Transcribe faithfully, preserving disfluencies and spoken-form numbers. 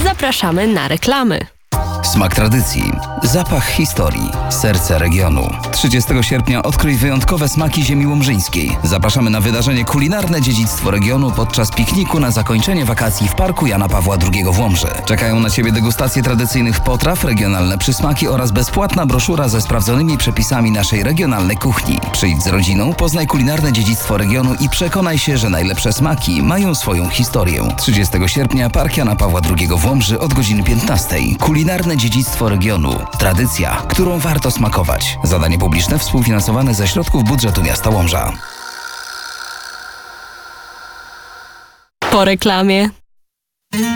Zapraszamy na reklamy. Smak tradycji, zapach historii, serce regionu. trzydziestego sierpnia odkryj wyjątkowe smaki ziemi łomżyńskiej. Zapraszamy na wydarzenie Kulinarne Dziedzictwo Regionu podczas pikniku na zakończenie wakacji w Parku Jana Pawła drugiego w Łomży. Czekają na Ciebie degustacje tradycyjnych potraw, regionalne przysmaki oraz bezpłatna broszura ze sprawdzonymi przepisami naszej regionalnej kuchni. Przyjdź z rodziną, poznaj kulinarne dziedzictwo regionu i przekonaj się, że najlepsze smaki mają swoją historię. trzydziestego sierpnia Park Jana Pawła drugiego w Łomży od godziny piętnastej. Kulinarne Dziedzictwo Regionu. Tradycja, którą warto smakować. Zadanie publiczne współfinansowane ze środków budżetu miasta Łomża. Po reklamie.